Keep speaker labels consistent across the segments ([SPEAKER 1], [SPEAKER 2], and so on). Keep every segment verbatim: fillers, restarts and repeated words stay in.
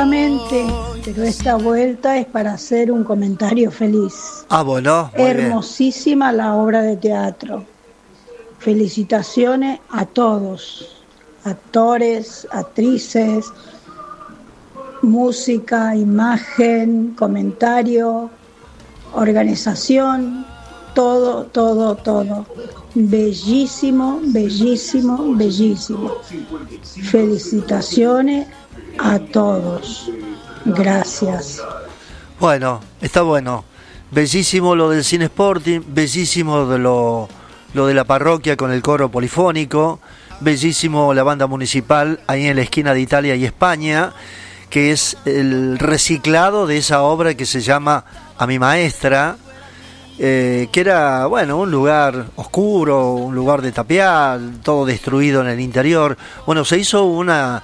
[SPEAKER 1] nuevamente, pero esta vuelta es para hacer un comentario feliz.
[SPEAKER 2] Ah, bueno.
[SPEAKER 1] Hermosísima bien. La obra de teatro. Felicitaciones a todos, actores, actrices, música, imagen, comentario, organización, todo, todo, todo. Bellísimo, bellísimo, bellísimo. Felicitaciones a todos. Gracias.
[SPEAKER 2] Bueno, está bueno. Bellísimo lo del Cine Sporting, bellísimo de lo, lo de la parroquia con el coro polifónico, bellísimo la banda municipal ahí en la esquina de Italia y España, que es el reciclado de esa obra que se llama A mi maestra, eh, que era, bueno, un lugar oscuro, un lugar de tapial, todo destruido en el interior. Bueno, se hizo una...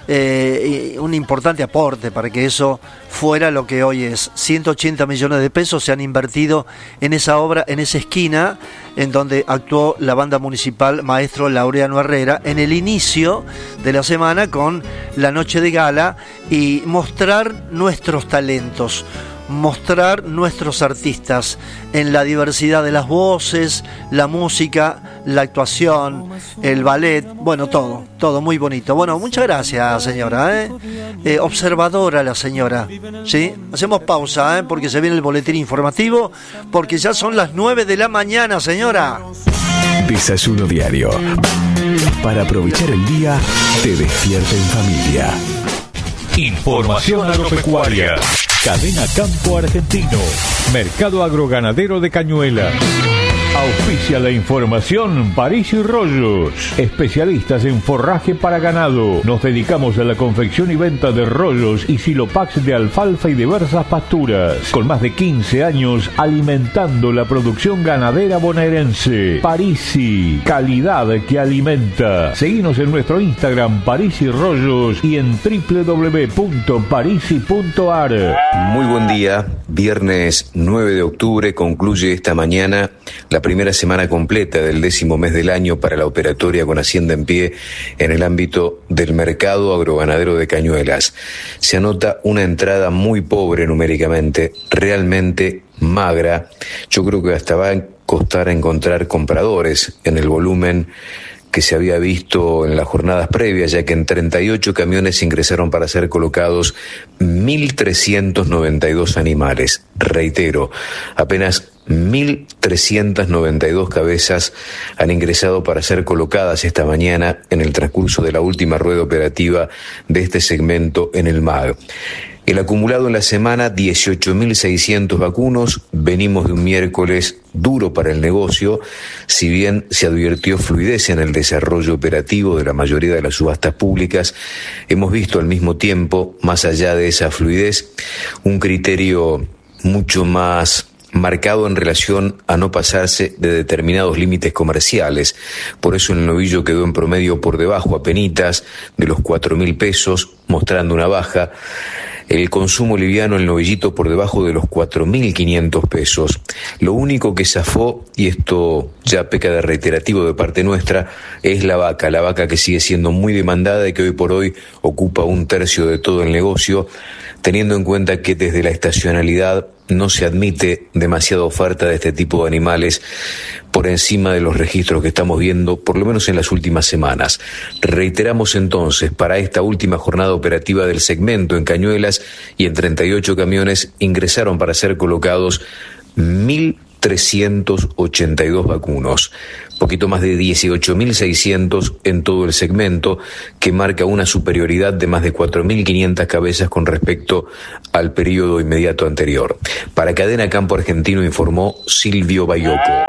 [SPEAKER 2] Eh, un importante aporte para que eso fuera lo que hoy es. ciento ochenta millones de pesos se han invertido en esa obra, en esa esquina en donde actuó la banda municipal Maestro Laureano Herrera en el inicio de la semana con la noche de gala y mostrar nuestros talentos, mostrar nuestros artistas en la diversidad de las voces, la música, la actuación, el ballet, bueno, todo, todo muy bonito. Bueno, muchas gracias, señora, ¿eh? Eh, observadora la señora, ¿sí? Hacemos pausa, ¿eh? Porque se viene el boletín informativo, porque ya son las nueve de la mañana, señora.
[SPEAKER 3] Desayuno diario. Para aprovechar el día, te despierta en familia.
[SPEAKER 4] Información agropecuaria. Cadena Campo Argentino. Mercado agroganadero de Cañuelas. Auspicia la información París y Rollos, especialistas en forraje para ganado. Nos dedicamos a la confección y venta de rollos y silopax de alfalfa y diversas pasturas. Con más de quince años alimentando la producción ganadera bonaerense. Parisi, calidad que alimenta. Seguinos en nuestro Instagram París y Rollos y en doble u doble u doble u punto parisi punto a r.
[SPEAKER 5] Muy buen día, viernes nueve de octubre concluye esta mañana la primera semana completa del décimo mes del año para la operatoria con Hacienda en pie en el ámbito del mercado agroganadero de Cañuelas. Se anota una entrada muy pobre numéricamente, realmente magra. Yo creo que hasta va a costar encontrar compradores en el volumen que se había visto en las jornadas previas, ya que en treinta y ocho camiones ingresaron para ser colocados mil trescientos noventa y dos animales. Reitero, apenas mil trescientas noventa y dos cabezas han ingresado para ser colocadas esta mañana en el transcurso de la última rueda operativa de este segmento en el M A G. El acumulado en la semana, dieciocho mil seiscientos vacunos. Venimos de un miércoles duro para el negocio, si bien se advirtió fluidez en el desarrollo operativo de la mayoría de las subastas públicas, hemos visto al mismo tiempo, más allá de esa fluidez, un criterio mucho más marcado en relación a no pasarse de determinados límites comerciales. Por eso el novillo quedó en promedio por debajo, apenitas, de los cuatro mil pesos, mostrando una baja. El consumo liviano, el novillito, por debajo de los cuatro mil quinientos pesos. Lo único que zafó, y esto ya peca de reiterativo de parte nuestra, es la vaca. La vaca que sigue siendo muy demandada y que hoy por hoy ocupa un tercio de todo el negocio, teniendo en cuenta que desde la estacionalidad no se admite demasiada oferta de este tipo de animales por encima de los registros que estamos viendo, por lo menos en las últimas semanas. Reiteramos entonces, para esta última jornada operativa del segmento en Cañuelas y en treinta y ocho camiones ingresaron para ser colocados mil trescientos ochenta y dos vacunos, poquito más de dieciocho mil seiscientos en todo el segmento, que marca una superioridad de más de cuatro mil quinientas cabezas con respecto al periodo inmediato anterior. Para Cadena Campo Argentino informó Silvio Bayoco.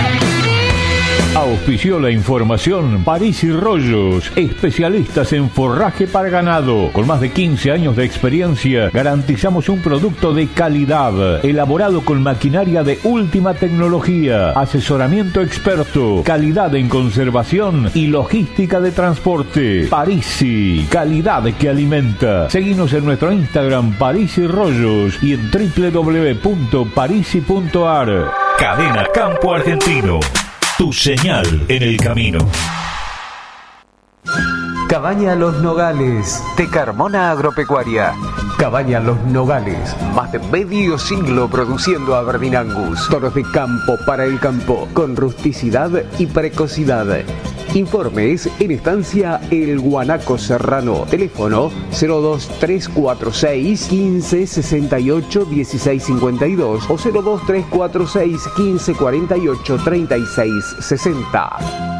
[SPEAKER 4] Auspició la información París y Rollos, especialistas en forraje para ganado. Con más de quince años de experiencia, garantizamos un producto de calidad, elaborado con maquinaria de última tecnología, asesoramiento experto, calidad en conservación y logística de transporte. Parisi, calidad que alimenta. Seguinos en nuestro Instagram París y Rollos y en doble u doble u doble u punto parisi punto a r. Cadena Campo Argentino. Tu señal en el camino.
[SPEAKER 6] Cada Cabaña Los Nogales, de Carmona Agropecuaria. Cabaña Los Nogales, más de medio siglo produciendo Aberdeen Angus. Toros de campo para el campo, con rusticidad y precocidad. Informes en Estancia El Guanaco Serrano. Teléfono cero dos tres cuatro seis, quince, sesenta y ocho, dieciséis cincuenta y dos o cero dos tres cuatro seis, quince, cuarenta y ocho, treinta y seis sesenta.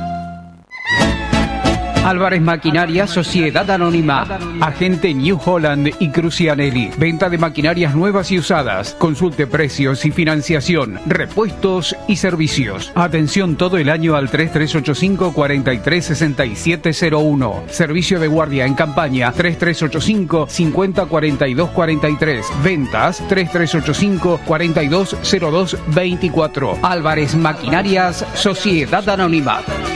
[SPEAKER 7] Álvarez Maquinaria Sociedad Anónima, agente New Holland y Crucianelli, venta de maquinarias nuevas y usadas, consulte precios y financiación, repuestos y servicios. Atención todo el año al tres tres ocho cinco, cuatro tres seis siete cero uno, servicio de guardia en campaña tres tres ocho cinco, cincuenta, cuarenta y dos cuarenta y tres, ventas tres tres ocho cinco, cuarenta y dos cero dos veinticuatro. Álvarez Maquinarias Sociedad Anónima.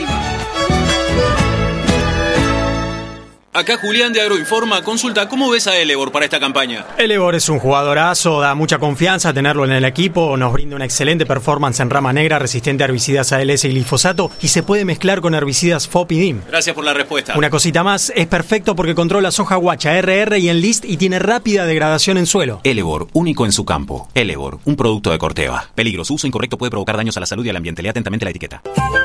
[SPEAKER 8] Acá Julián de Agroinforma consulta, ¿cómo ves a Elevor para esta campaña?
[SPEAKER 9] Elevor es un jugadorazo, da mucha confianza tenerlo en el equipo, nos brinda una excelente performance en rama negra, resistente a herbicidas A L S y glifosato y se puede mezclar con herbicidas F O P y D I M.
[SPEAKER 8] Gracias por la respuesta.
[SPEAKER 9] Una cosita más, es perfecto porque controla soja guacha, R R y enlist y tiene rápida degradación en suelo.
[SPEAKER 10] Elevor, único en su campo. Elevor, un producto de Corteva. Peligro, su uso incorrecto puede provocar daños a la salud y al ambiente. Lea atentamente la etiqueta.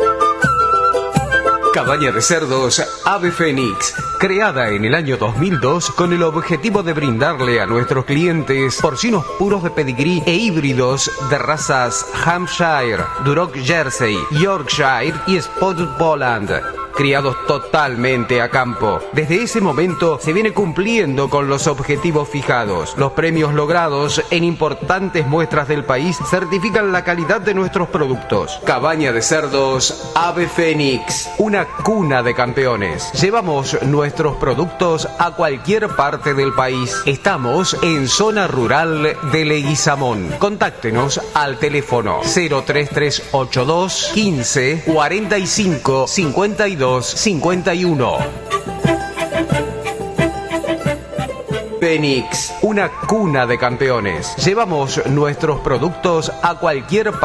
[SPEAKER 6] Cabaña de cerdos Ave Fénix, creada en el año dos mil dos con el objetivo de brindarle a nuestros clientes porcinos puros de pedigrí e híbridos de razas Hampshire, Duroc Jersey, Yorkshire y Spotted Poland, criados totalmente a campo. Desde ese momento se viene cumpliendo con los objetivos fijados. Los premios logrados en importantes muestras del país certifican la calidad de nuestros productos. Cabaña de cerdos Ave Fénix, una cuna de campeones. Llevamos nuestros productos a cualquier parte del país. Estamos en zona rural de Leguizamón. Contáctenos al teléfono cero tres tres ocho dos, quince, cuarenta y cinco, cincuenta y dos, cincuenta y uno. Fénix, una cuna de campeones. Llevamos nuestros productos a cualquier parte